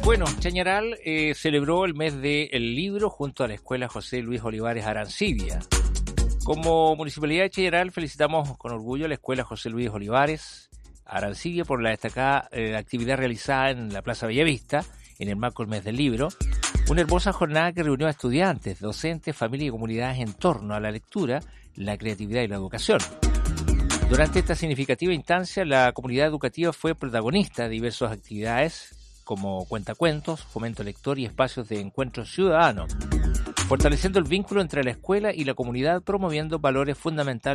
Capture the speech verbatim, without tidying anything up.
Bueno, Chañaral eh, celebró el mes del libro junto a la Escuela José Luis Olivares Arancibia. Como Municipalidad de Chañaral felicitamos con orgullo a la Escuela José Luis Olivares Arancibia por la destacada eh, actividad realizada en la Plaza Bellavista en el marco del mes del libro. Una hermosa jornada que reunió a estudiantes, docentes, familias y comunidades en torno a la lectura, la creatividad y la educación. Durante esta significativa instancia, la comunidad educativa fue protagonista de diversas actividades como cuentacuentos, fomento lector y espacios de encuentro ciudadano, fortaleciendo el vínculo entre la escuela y la comunidad, promoviendo valores fundamentales